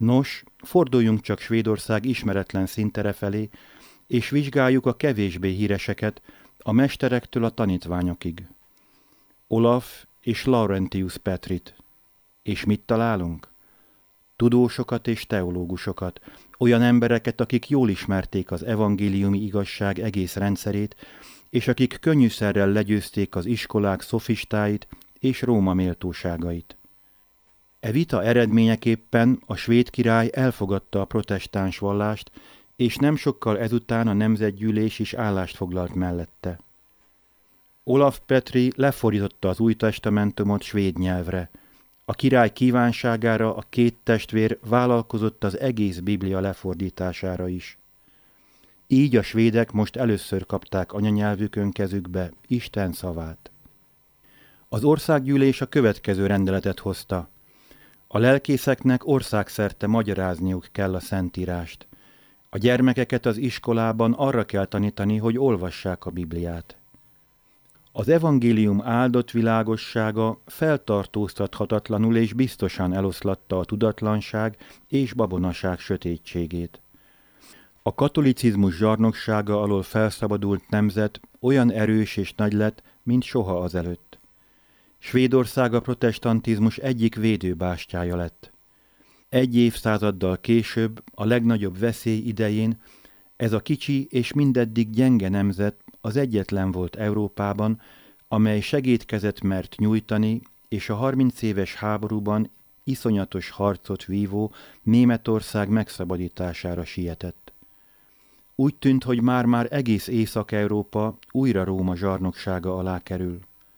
Nos, forduljunk csak Svédország ismeretlen színtere felé, és vizsgáljuk a kevésbé híreseket, a mesterektől a tanítványokig. Olaf és Laurentius Petrit. És mit találunk? Tudósokat és teológusokat, olyan embereket, akik jól ismerték az evangéliumi igazság egész rendszerét, és akik könnyűszerrel legyőzték az iskolák szofistáit és Róma méltóságait. E vita eredményeképpen a svéd király elfogadta a protestáns vallást, és nem sokkal ezután a nemzetgyűlés is állást foglalt mellette. Olaf Petri lefordította az Új Testamentumot svéd nyelvre. A király kívánságára a két testvér vállalkozott az egész Biblia lefordítására is. Így a svédek most először kapták anyanyelvükön kezükbe Isten szavát. Az országgyűlés a következő rendeletet hozta. A lelkészeknek országszerte magyarázniuk kell a Szentírást. A gyermekeket az iskolában arra kell tanítani, hogy olvassák a Bibliát. Az evangélium áldott világossága feltartóztathatatlanul és biztosan eloszlatta a tudatlanság és babonaság sötétségét. A katolicizmus zsarnoksága alól felszabadult nemzet olyan erős és nagy lett, mint soha azelőtt. Svédország a protestantizmus egyik védőbástyája lett. Egy évszázaddal később, a legnagyobb veszély idején, ez a kicsi és mindeddig gyenge nemzet az egyetlen volt Európában, amely segédkezet mert nyújtani, és a 30 éves háborúban iszonyatos harcot vívó Németország megszabadítására sietett. Úgy tűnt, hogy már egész Észak-Európa újra Róma zsarnoksága alá kerül.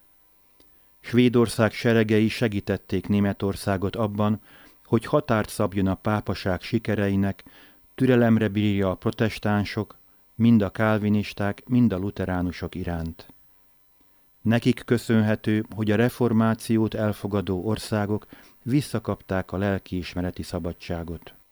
Svédország seregei segítették Németországot abban, hogy határt szabjon a pápaság sikereinek, türelemre bírja a protestánsok, mind a kálvinisták, mind a luteránusok iránt. Nekik köszönhető, hogy a reformációt elfogadó országok visszakapták a lelkiismereti szabadságot.